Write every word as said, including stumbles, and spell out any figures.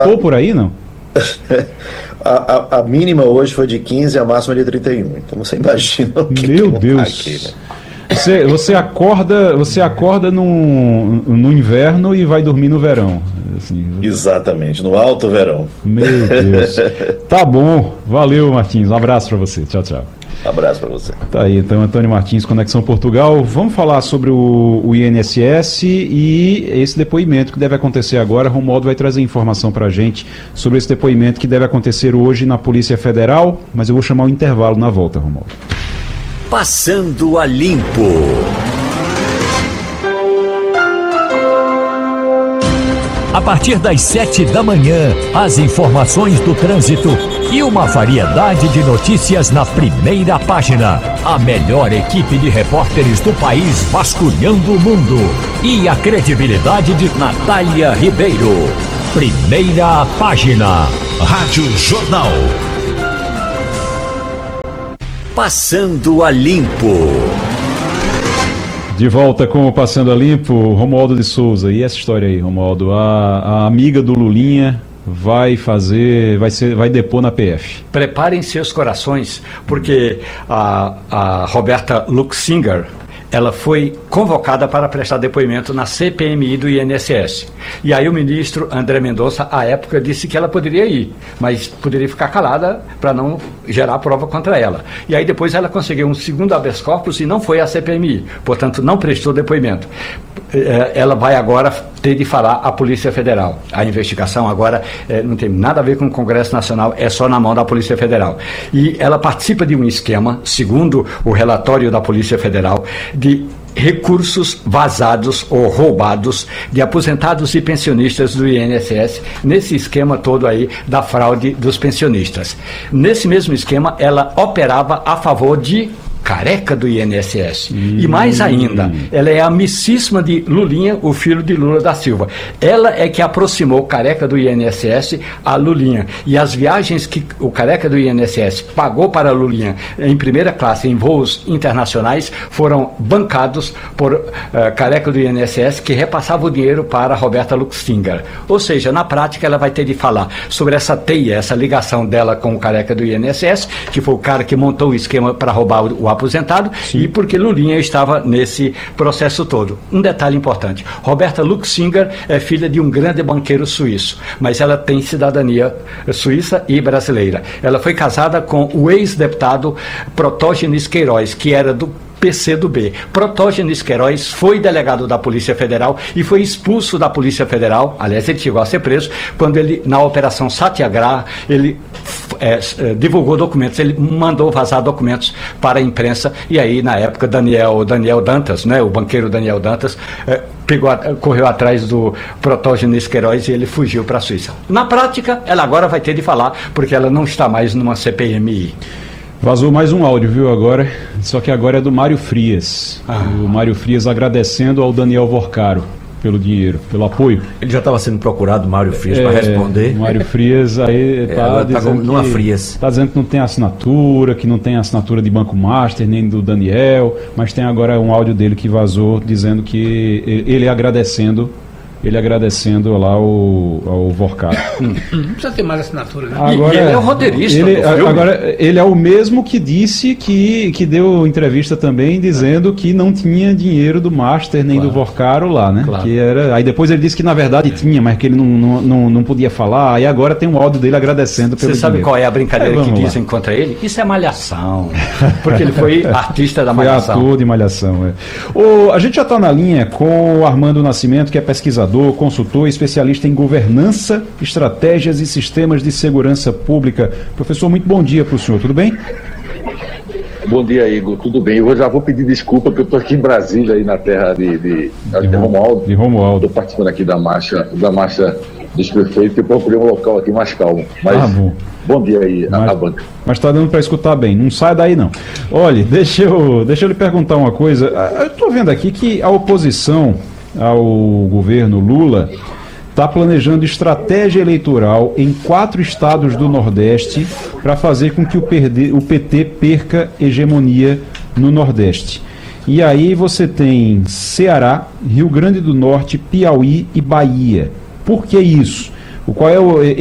Ou por aí, não? A, a, a mínima hoje foi de quinze, a máxima de trinta e um. Então você imagina o que Meu que Deus. aqui, né? Você, você acorda, você acorda no, no inverno e vai dormir no verão. Assim. Exatamente, no alto verão. Meu Deus. Tá bom. Valeu, Martins. Um abraço para você. Tchau, tchau. Abraço para você. Tá aí, então, Antônio Martins, Conexão Portugal. Vamos falar sobre o, o I N S S e esse depoimento que deve acontecer agora. Romualdo vai trazer informação para a gente sobre esse depoimento que deve acontecer hoje na Polícia Federal, mas eu vou chamar o intervalo na volta, Romualdo. Passando a Limpo. A partir das sete da manhã, as informações do trânsito e uma variedade de notícias na primeira página. A melhor equipe de repórteres do país vasculhando o mundo. E a credibilidade de Natália Ribeiro. Primeira página. Rádio Jornal. Passando a Limpo. De volta com o Passando a Limpo, Romualdo de Souza. E essa história aí, Romualdo? A, a amiga do Lulinha vai fazer, vai ser, vai depor na P F. Preparem seus corações, porque a, a Roberta Luxinger, ela foi convocada para prestar depoimento na C P M I do I N S S. E aí o ministro André Mendonça, à época, disse que ela poderia ir, mas poderia ficar calada para não gerar prova contra ela. E aí depois ela conseguiu um segundo habeas corpus e não foi à C P M I, portanto não prestou depoimento. Ela vai agora ter de falar à Polícia Federal. A investigação agora é, não tem nada a ver com o Congresso Nacional, é só na mão da Polícia Federal. E ela participa de um esquema, segundo o relatório da Polícia Federal, de recursos vazados ou roubados de aposentados e pensionistas do I N S S, nesse esquema todo aí da fraude dos pensionistas. Nesse mesmo esquema, ela operava a favor de Careca do I N S S. Hum. E mais ainda, ela é amicíssima de Lulinha, o filho de Lula da Silva. Ela é que aproximou Careca do I N S S a Lulinha. E as viagens que o Careca do I N S S pagou para Lulinha em primeira classe, em voos internacionais, foram bancados por uh, Careca do I N S S, que repassava o dinheiro para Roberta Luxinger. Ou seja, na prática, ela vai ter de falar sobre essa teia, essa ligação dela com o Careca do I N S S, que foi o cara que montou o esquema para roubar o, o aposentado. Sim. E porque Lulinha estava nesse processo todo. Um detalhe importante, Roberta Luxinger é filha de um grande banqueiro suíço, mas ela tem cidadania suíça e brasileira. Ela foi casada com o ex-deputado Protógenes Queiroz, que era do P C do B. Protógenes Queiroz foi delegado da Polícia Federal e foi expulso da Polícia Federal, aliás, ele chegou a ser preso, quando ele, na Operação Satyagraha, ele é, é, divulgou documentos, ele mandou vazar documentos para a imprensa, e aí, na época, Daniel, Daniel Dantas, né, o banqueiro Daniel Dantas, é, pegou, correu atrás do Protógenes Queiroz e ele fugiu para a Suíça. Na prática, ela agora vai ter de falar, porque ela não está mais numa C P M I. Vazou mais um áudio, viu, agora, só que agora é do Mário Frias. Ah. O Mário Frias agradecendo ao Daniel Vorcaro pelo dinheiro, pelo apoio. Ele já estava sendo procurado, Mário Frias, é, para responder. Mário Frias aí está é, dizendo, tá Frias. tá dizendo que não tem assinatura, que não tem assinatura de Banco Master, nem do Daniel, mas tem agora um áudio dele que vazou dizendo que ele agradecendo Ele agradecendo lá ao, ao Vorcaro. Não precisa ter mais assinatura, né? Agora, e ele é o roteirista ele, do filme. Agora, ele é o mesmo que disse que, que deu entrevista também dizendo que não tinha dinheiro do Master nem claro. do Vorcaro lá, né? Claro. Que era, aí depois ele disse que na verdade tinha, mas que ele não, não, não, não podia falar. Aí agora tem um áudio dele agradecendo pelo Você sabe dinheiro. Qual é a brincadeira é, que lá. dizem contra ele? Isso é malhação. Porque ele foi artista da malhação. Foi ator de malhação, é. O, a gente já está na linha com o Armando Nascimento, que é pesquisador, consultor e especialista em governança, estratégias e sistemas de segurança pública. Professor, muito bom dia para o senhor, tudo bem? Bom dia, Igor, tudo bem? Eu já vou pedir desculpa porque eu estou aqui em Brasília, aí na terra de, de, de, de Romualdo. De Romualdo. Estou participando aqui da marcha, da marcha dos prefeitos e procurei um local aqui mais calmo. Mas ah, bom. bom dia aí, mas, a banca. Mas está dando para escutar bem, não sai daí não. Olha, deixa eu, deixa eu lhe perguntar uma coisa. Eu estou vendo aqui que a oposição ao governo Lula está planejando estratégia eleitoral em quatro estados do Nordeste para fazer com que o, perder, o P T perca hegemonia no Nordeste. E aí você tem Ceará, Rio Grande do Norte, Piauí e Bahia. Por que isso? O qual é o